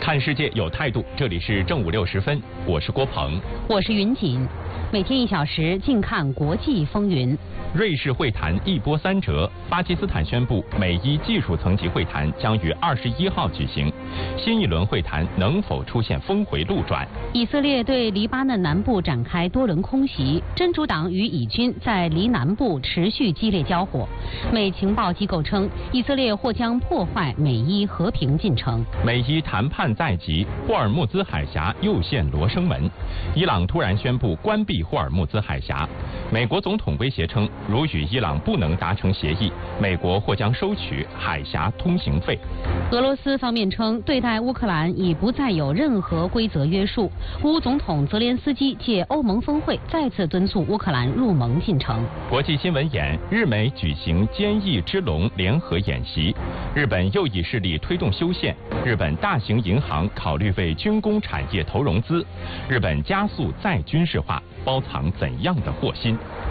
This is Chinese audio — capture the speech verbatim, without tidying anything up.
看世界有态度，这里是正午六时分，我是郭鹏， 我是云锦，每天一小时，静看国际风云。 瑞士会谈一波三折，巴基斯坦宣布美伊技术层级会谈将于二十一号举行，新一轮会谈能否出现峰回路转？ 以色列对黎巴嫩南部展开多轮空袭，真主党与以军在黎南部持续激烈交火。美情报机构称，以色列或将破坏美伊和平进程。 美伊谈判在即，霍尔木兹海峡又现罗生门。伊朗突然宣布关闭霍尔木兹海峡，美国总统威胁称，如与伊朗不能达成协议，美国或将收取海峡通行费。 俄罗斯方面称，对待乌克兰已不再有任何规则约束。乌总统泽连斯基借欧盟峰会再次敦促乌克兰入盟进程。 国际新闻眼：日美举行坚毅之龙联合演习，日本右翼势力推动修宪，日本大型银行考虑为军工产业投融资，日本加速再军事化，包藏怎样的祸心？